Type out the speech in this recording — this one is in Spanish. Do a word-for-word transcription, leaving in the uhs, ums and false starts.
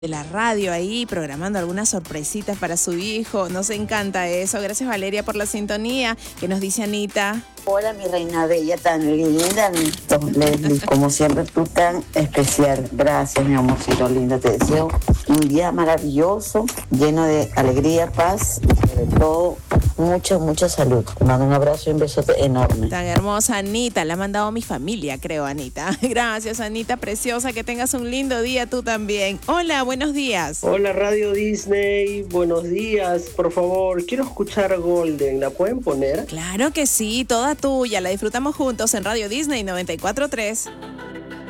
de la radio ahí, programando algunas sorpresitas para su hijo. Nos encanta eso. Gracias, Valeria, por la sintonía. ¿Qué nos dice Anita? Hola, mi reina bella, tan linda, Leslie, como siempre tú tan especial. Gracias, mi amorcito lindo. Te deseo un día maravilloso, lleno de alegría, paz y sobre todo mucha, mucha salud. Te mando un abrazo y un besote enorme. Tan hermosa, Anita. La ha mandado mi familia, creo, Anita. Gracias, Anita, preciosa. Que tengas un lindo día tú también. Hola, buenos días. Hola, Radio Disney. Buenos días. Por favor, quiero escuchar Golden. ¿La pueden poner? Claro que sí, toda tuya. La disfrutamos juntos en Radio Disney noventa y cuatro punto tres.